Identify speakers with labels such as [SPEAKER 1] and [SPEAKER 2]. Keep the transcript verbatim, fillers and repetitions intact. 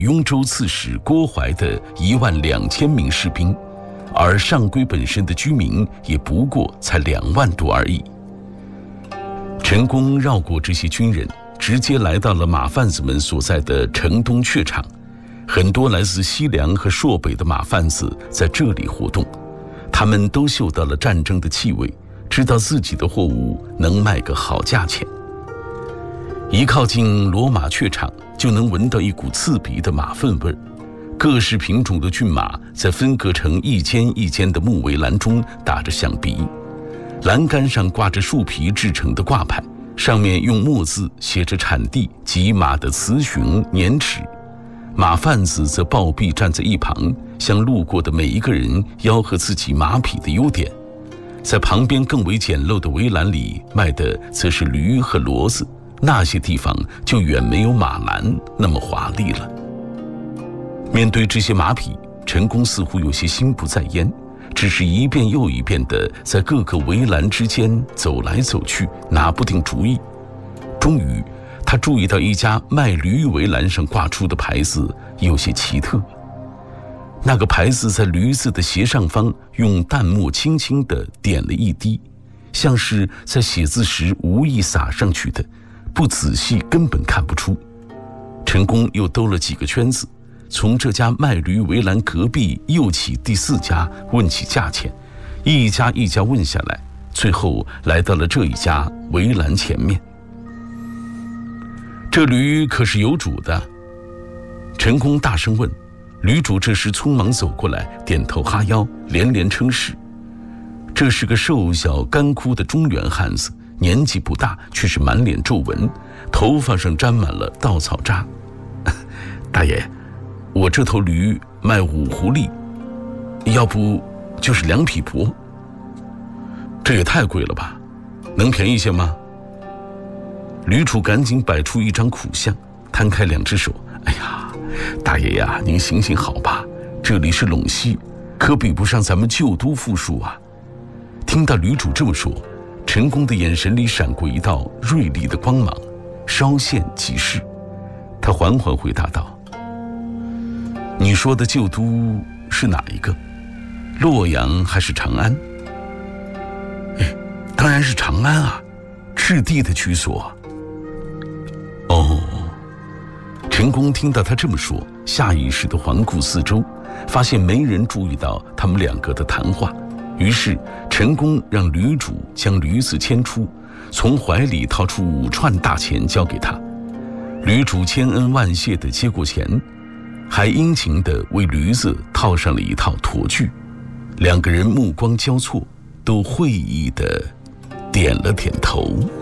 [SPEAKER 1] 雍州刺史郭淮的一万两千名士兵，而上邽本身的居民也不过才两万多而已。陈宫绕过这些军人，直接来到了马贩子们所在的城东榷场。很多来自西凉和朔北的马贩子在这里活动，他们都嗅到了战争的气味，知道自己的货物能卖个好价钱。一靠近罗马榷场，就能闻到一股刺鼻的马粪味儿。各式品种的骏马在分隔成一间一间的木围栏中打着响鼻，栏杆上挂着树皮制成的挂牌，上面用墨字写着产地及马的雌雄年齿。马贩子则暴毙站在一旁，向路过的每一个人吆喝自己马匹的优点。在旁边更为简陋的围栏里卖的则是驴和骡子，那些地方就远没有马栏那么华丽了。面对这些马匹，陈宫似乎有些心不在焉，只是一遍又一遍地在各个围栏之间走来走去，拿不定主意。终于他注意到一家卖驴围栏上挂出的牌子有些奇特。那个牌子在驴子的斜上方用淡墨轻轻地点了一滴，像是在写字时无意撒上去的，不仔细根本看不出。陈宫又兜了几个圈子，从这家卖驴围栏隔壁又起第四家问起价钱，一家一家问下来，最后来到了这一家围栏前面。这驴可是有主的？陈宫大声问。驴主这时匆忙走过来，点头哈腰，连连称是。这是个瘦小干枯的中原汉子，年纪不大，却是满脸皱纹，头发上沾满了稻草渣。大爷，我这头驴卖五狐狸，要不就是两匹帛。这也太贵了吧，能便宜些吗？驴主赶紧摆出一张苦相，摊开两只手。哎呀，大爷呀，您行行好吧，这里是陇西，可比不上咱们旧都富庶啊。听到驴主这么说，陈宫的眼神里闪过一道锐利的光芒，稍现即逝。他缓缓回答道：你说的旧都是哪一个？洛阳还是长安？哎，当然是长安啊，赤帝的居所。哦。陈宫听到他这么说，下意识地环顾四周，发现没人注意到他们两个的谈话。于是陈宫让驴主将驴子牵出，从怀里掏出五串大钱交给他。驴主千恩万谢地接过钱，还殷勤地为驴子套上了一套驼具。两个人目光交错，都会意地点了点头。